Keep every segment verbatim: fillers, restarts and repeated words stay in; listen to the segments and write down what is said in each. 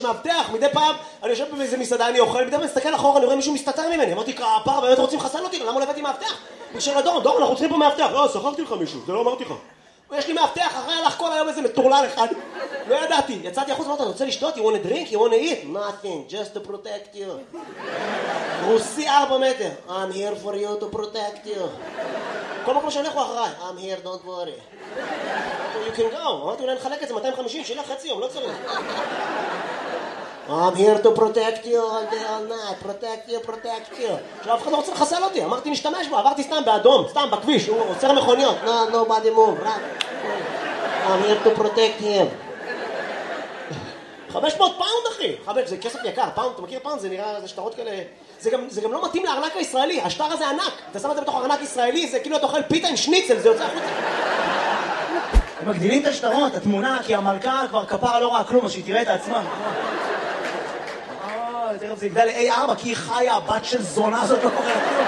מאבטח, מדי פעם אני יושב באיזה מסעדה, אני אוכל, מדי פעם מסתכל אחורה, אני רואה מישהו מסתתר ממני, אמרתי, כפרה, באמת רוצים לחסל אותי, למה לא הבאתי מאבטח? בשביל הדור, דור, אנחנו צריכים פה מאבטח. לא, שכחתי לך מישהו, זה לא אמרתי לך. יש לי מאבטח, אחרי הלך כל היום איזה מטורלל אחד. לא ידעתי, יצאתי החוץ, אמרתי, אני רוצה לשתות, you want a drink, you want to eat? Nothing, just to protect you. רוסי ארבע מטר, I'm here for you to protect you. כל מקום שאני הולך אחריי, I'm here, don't worry. You can go, אמרתי, אולי נחלק את זה מאתיים וחמישים, שילה חצי יום, לא צריך. I'm here to protect you all day, all night, protect you, protect you. עכשיו אף אחד לא רוצה לחסל אותי, אמרתי נשתמש בו, עברתי סתם באדום, סתם בכביש, הוא עוצר מכוניות. No, nobody move, right? I'm here to protect him. חמש מאות פאונד אחי, חמש, זה כסף יקר, פאונד, אתה מכיר פאונד? זה נראה, זה שטרות כאלה, זה גם, זה גם לא מתאים לארנק הישראלי, השטר הזה ענק, אתה שם את זה בתוך ארנק ישראלי, זה כאילו אתה אוכל פיתה עם שניצל, זה יוצא החוצה. הם מגדילים את השטרות, התמונה, כי המלכה כבר כפרה לא ראה כלום, אז שהיא תראה את עצמה. אה, תראה, זה יגדל ל-איי ארבע, כי היא חיה, הבת של זונה הזאת לא קוראה כלום.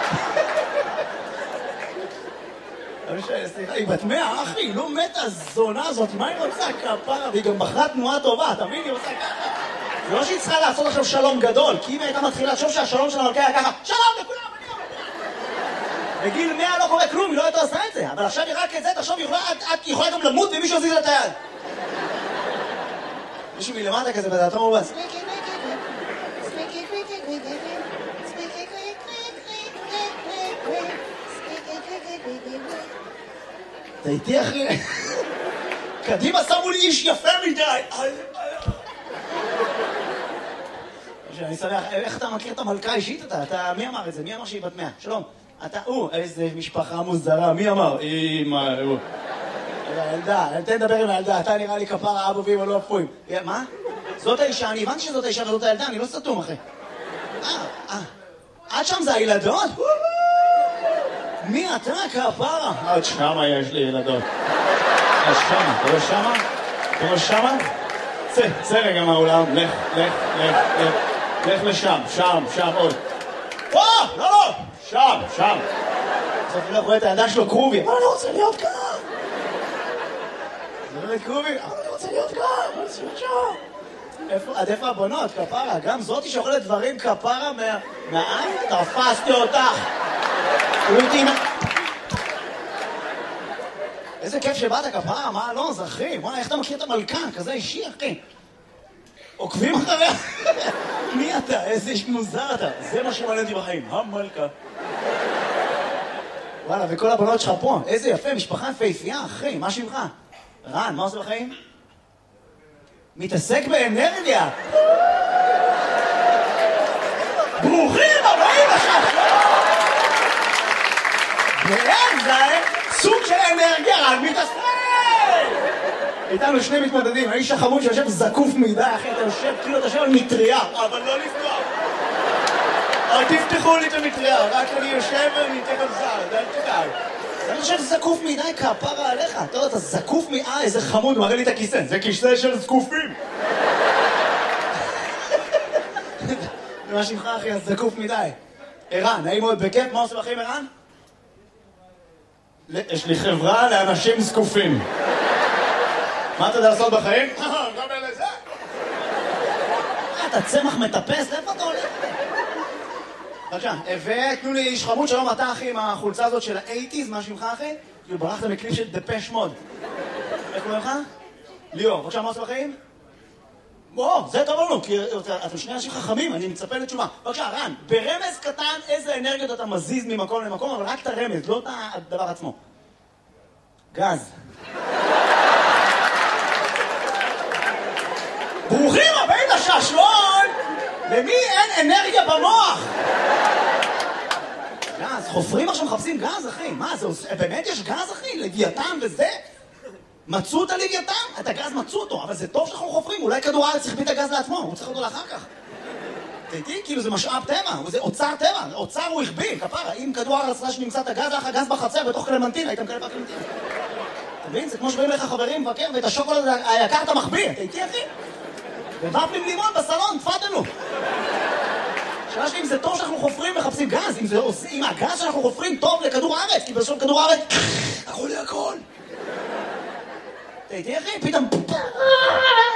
סליחה, היא בת מאה, אחי, היא לא מתה הזונה הזאת, מה היא רוצה כפרה? והיא גם בחרה תנועה טובה, אתה מבין? היא רוצה ככה. זה לא שהיא צריכה לעשות עכשיו שלום גדול, כי אם היא הייתה מתחילה לחשוב שהשלום של המלכה היה ככה, שלום לכולם, אני אומר. בגיל מאה לא קורה כלום, היא לא הייתה עושה את זה, אבל עכשיו היא רק את זה, תחשוב, היא יכולה גם למות ומישהו יזיז לה את היד. מישהו מלמטה כזה בדעתו מובס. אתה איתי אחי? קדימה שמו לי איש יפה מדי. אני שמח, איך אתה מכיר את המלכה אישית אתה? אתה, מי אמר את זה? מי אמר שהיא בת מאה? שלום. אתה, או, איזה משפחה מוזרה, מי אמר? אמא, הוא. הילדה, תן לדבר עם הילדה, אתה נראה לי כפרה אבו ואמא לא אפויים. מה? זאת האישה, אני הבנתי שזאת האישה וזאת הילדה, אני לא סתום אחי. אה, אה. עד שם זה הילדות? מי אתה כפרה? עד שמה יש לי ילדות. עד שמה, אתה רואה שמה? אתה רואה שמה? צא, צא רגע מהאולם, לך, לך, לך, לך, לך לשם, שם, שם, עוד. פה, לא, לא, שם, שם. בסוף אני לא רואה את הידע שלו קרובי, אבל אני רוצה להיות כאן. זה לא קרובי, אבל אני רוצה להיות כאן, אני רוצה להיות שם. עד איפה הבנות, כפרה? גם זאתי שאוכלת דברים כפרה מהעין? תפסתי אותך. איזה כיף שבאת כפרה, מה לא, זה אחי, וואי, איך אתה מכיר את המלכה, כזה אישי אחי. עוקבים אחריה. מי אתה? איזה איש מוזר אתה. זה מה שמעניין אותי בחיים, המלכה. וואלה, וכל הבנות שלך פה, איזה יפה, משפחה יפהפייה, אחי, מה שמך? רן, מה עושה בחיים? מתעסק באנרגיה. ברוכים הבאים לשם. ואין זה סוג של אנרגיה, רק מתעסק! איתנו שני מתמודדים, האיש החמוד שיושב זקוף מדי, אחי, אתה יושב, כאילו אתה יושב על מטריה, אבל לא לפתוח. אל תפתחו לי את המטריה, רק אני יושב ואני אתן על זר, אל תדאג. אני חושב זקוף מדי כפרה עליך, אתה יודע, אתה זקוף מדי, איזה חמוד, מראה לי את הכיסא, זה כיסא של זקופים. מה שמך אחי, אז זקוף מדי. ערן, נעים מאוד בכיף, מה עושה בחיים ערן? יש לי חברה לאנשים זקופים. מה אתה יודע לעשות בחיים? גם אלה זה. אתה צמח מטפס, לאיפה אתה הולך? בבקשה, ותנו לי איש חמוד, שלום אתה אחי עם החולצה הזאת של ה-שמונים, מה שמך אחי? כאילו ברחת מקליפ של דפש מוד. איך קוראים לך? ליאור, בבקשה, מה עושה בחיים? בוא, זה טוב לנו, כי אתם שני אנשים חכמים, אני מצפה לתשובה. בבקשה, רן, ברמז קטן איזה אנרגיות אתה מזיז ממקום למקום, אבל רק את הרמז, לא את הדבר עצמו. גז. ברוכים הבאים לשעשועון! למי אין אנרגיה במוח? גז, חופרים עכשיו מחפשים גז, אחי. מה, זה באמת יש גז, אחי? לוויתן וזה? מצאו את הלוויתן? את הגז מצאו אותו, אבל זה טוב שאנחנו חופרים. אולי כדור הארץ צריך את הגז לעצמו, הוא צריך אותו לאחר כך. תהייתי, כאילו זה משאב טבע, זה אוצר טבע, אוצר הוא הכביל, כפרה. אם כדור הארץ רש נמצא את הגז, לך הגז בחצר בתוך קלמנטין, היית מקבל בקלמנטין. אתה מבין? זה כמו שבאים לך חברים מבקר, ואת השוקולד היקר אתה מחביא. תהייתי, אחי? ובפלים לימון בסלון, תפדלו. שאלה שלי אם זה טוב שאנחנו חופרים מחפשים גז, אם, זה, אם הגז שאנחנו חופרים טוב לכדור הארץ, כי בסוף כדור הארץ, הכל לי הכל. תהייתי, אחי? פתאום...